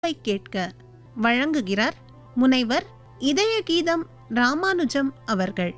கேட்க வழங்குகிறார் முனைவர் இதய கீதம் ராமானுஜம் அவர்கள்.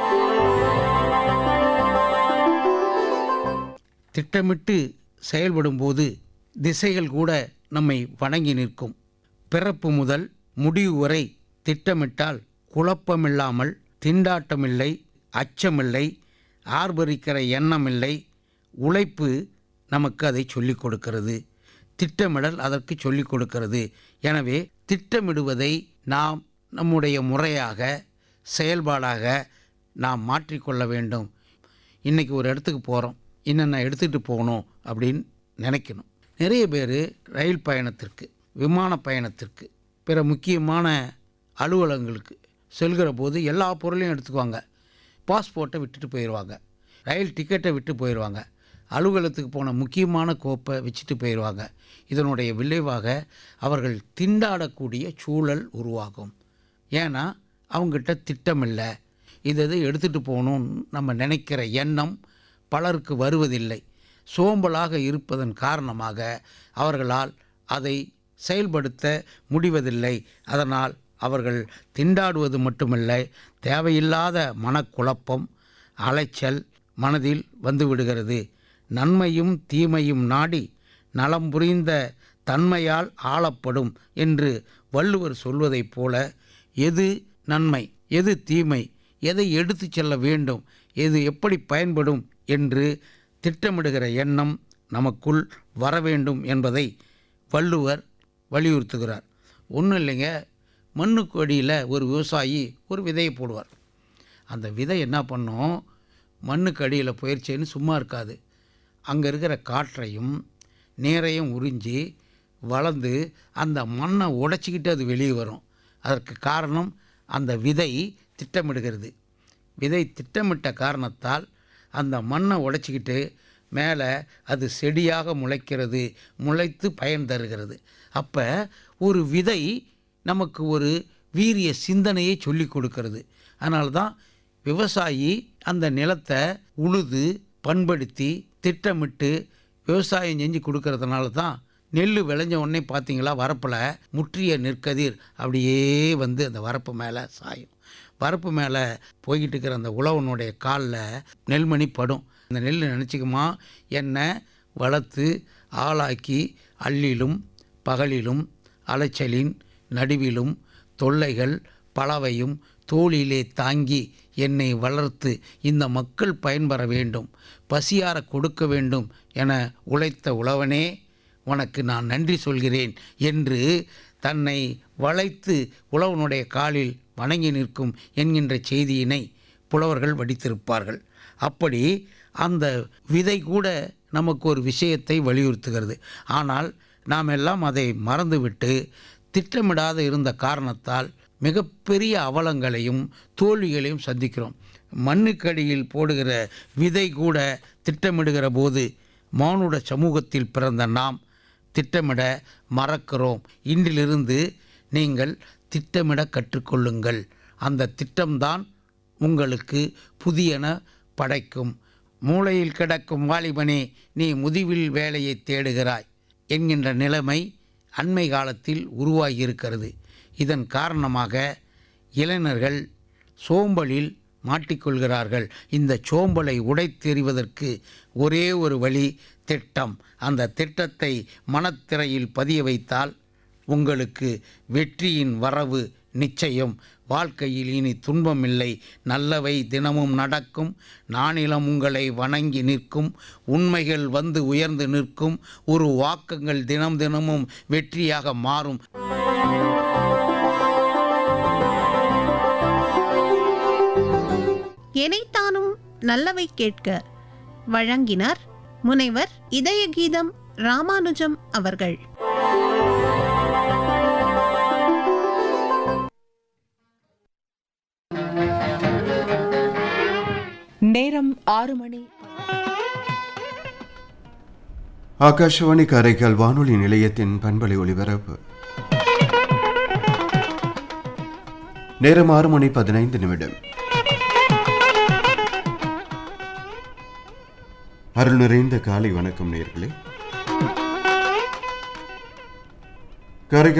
திட்டமிட்டு செயல்படும்போது திசைகள் கூட நம்மை வணங்கி நிற்கும். பிறப்பு முதல் முடிவு வரை திட்டமிட்டால் குழப்பமில்லாமல் திண்டாட்டமில்லை, அச்சமில்லை, ஆர்ப்பரிக்கிற எண்ணமில்லை. உழைப்பு நமக்கு அதை சொல்லிக் கொடுக்கிறது, திட்டமிடல் அதற்கு சொல்லிக் கொடுக்கிறது. எனவே திட்டமிடுவதை நாம் நம்முடைய முறையாக செயல்பாடாக நாம் மாற்றிக்கொள்ள வேண்டும். இன்றைக்கி ஒரு இடத்துக்கு போகிறோம், என்னென்ன எடுத்துகிட்டு போகணும் அப்படின்னு நினைக்கணும். நிறைய பேர் ரயில் பயணத்திற்கு, விமான பயணத்திற்கு, பிற முக்கியமான அலுவலகங்களுக்கு செல்கிற போது எல்லா பொருளையும் எடுத்துக்குவாங்க. பாஸ்போர்ட்டை விட்டுட்டு போயிடுவாங்க, ரயில் டிக்கெட்டை விட்டு போயிடுவாங்க, அலுவலகத்துக்கு போன முக்கியமான கோப்பை வச்சுட்டு போயிடுவாங்க. இதனுடைய விளைவாக அவர்கள் திண்டாடக்கூடிய சூழல் உருவாகும். ஏன்னா அவங்ககிட்ட திட்டம் இல்லை. இதை எடுத்துகிட்டு போகணும்னு நம்ம நினைக்கிற எண்ணம் பலருக்கு வருவதில்லை. சோம்பலாக இருப்பதன் காரணமாக அவர்களால் அதை செயல்படுத்த முடிவதில்லை. அதனால் அவர்கள் திண்டாடுவது மட்டுமில்லை, தேவையில்லாத மனக்குழப்பம், அலைச்சல் மனதில் வந்துவிடுகிறது. நன்மையும் தீமையும் நாடி நலம் புரிந்த தன்மையால் ஆளப்படும் என்று வள்ளுவர் சொல்வதைப் போல எது நன்மை, எது தீமை, எதை எடுத்து செல்ல வேண்டும், எது எப்படி பயன்படும் என்று திட்டமிடுகிற எண்ணம் நமக்குள் வர வேண்டும் என்பதை வள்ளுவர் வலியுறுத்துகிறார். ஒன்றும் இல்லைங்க, மண்ணுக்கு அடியில் ஒரு விவசாயி ஒரு விதையை போடுவார். அந்த விதை என்ன பண்ணும், மண்ணுக்கு அடியில் போயிடுச்சேன்னு சும்மா இருக்காது. அங்கே இருக்கிற காற்றையும் நீரையும் உறிஞ்சி வளர்ந்து அந்த மண்ணை உடைச்சிக்கிட்டு அது வெளியே வரும். அதற்கு காரணம் அந்த விதை திட்டமிடுகிறது. விதை திட்டமிட்ட காரணத்தால் அந்த மண்ணை உடைச்சிக்கிட்டு மேலே அது செடியாக முளைக்கிறது, முளைத்து பயன் தருகிறது. அப்போ ஒரு விதை நமக்கு ஒரு வீரிய சிந்தனையை சொல்லி கொடுக்கிறது. அதனால தான் விவசாயி அந்த நிலத்தை உழுது பண்படுத்தி திட்டமிட்டு விவசாயம் செஞ்சு கொடுக்கறதுனால தான் நெல் விளைஞ்ச உடனே பார்த்தீங்களா, வரப்பில் முற்றிய நெற்கதிர் அப்படியே வந்து அந்த வரப்பு மேலே சாயும். வரப்பு மேலே போய்கிட்டு இருக்கிற அந்த உழவனுடைய காலில் நெல்மணி படும். அந்த நெல் நினச்சிக்குமா, என்னை வளர்த்து ஆளாக்கி அள்ளிலும் பகலிலும் அலைச்சலின் நடுவிலும் தொல்லைகள் பலவையும் தோளிலே தாங்கி என்னை வளர்த்து இந்த மக்கள் பயன்பெற வேண்டும், பசியார கொடுக்க வேண்டும் என உழைத்த உழவனே, உனக்கு நான் நன்றி சொல்கிறேன் என்று தன்னை வளைத்து உழவனுடைய காலில் வணங்கி நிற்கும் என்கின்ற செய்தியினை புலவர்கள் வடித்திருப்பார்கள். அப்படி அந்த விதை கூட நமக்கு ஒரு விஷயத்தை வலியுறுத்துகிறது. ஆனால் நாம் எல்லாம் அதை மறந்துவிட்டு திட்டமிடாத இருந்த காரணத்தால் மிகப்பெரிய அவலங்களையும் தோல்விகளையும் சந்திக்கிறோம். மண்ணுக்கடியில் போடுகிற விதை கூட திட்டமிடுகிற போது மானுட சமூகத்தில் பிறந்த நாம் திட்டமிட மறக்கிறோம். இன்றிலிருந்து நீங்கள் திட்டமிட கற்றுக்கொள்ளுங்கள். அந்த திட்டம்தான் உங்களுக்கு புதியன படைக்கும். மூளையில் கிடக்கும் வாலிபனே, நீ முதிவில் வேலையை தேடுகிறாய் என்கின்ற நிலைமை அண்மை காலத்தில் உருவாகியிருக்கிறது. இதன் காரணமாக இளைஞர்கள் சோம்பலில் மாட்டிக்கொள்கிறார்கள். இந்த சோம்பலை உடைத்தெறிவதற்கு ஒரே ஒரு வழி, திட்டம். அந்த திட்டத்தை மனத்திரையில் பதிய வைத்தால் உங்களுக்கு வெற்றியின் வரவு நிச்சயம். வாழ்க்கையில் இனி துன்பமில்லை, நல்லவை தினமும் நடக்கும், நானிலம் உங்களை வணங்கி நிற்கும், உண்மைகள் வந்து உயர்ந்து நிற்கும், ஒரு வாக்கங்கள் தினம் தினமும் வெற்றியாக மாறும். எனைத்தானும் நல்லவை கேட்க வழங்கினார் முனைவர் இதய கீதம் ராமானுஜம் அவர்கள். நேரம் 6 மணி. ஆகாஷவாணி காரைக்கால் வானொலி நிலையத்தின் பண்பலை ஒலிபரப்பு. நேரம் 6 மணி 15 நிமிடம். அருள் நிறைந்த காலை வணக்கம் நேயர்களே. காரைக்கால்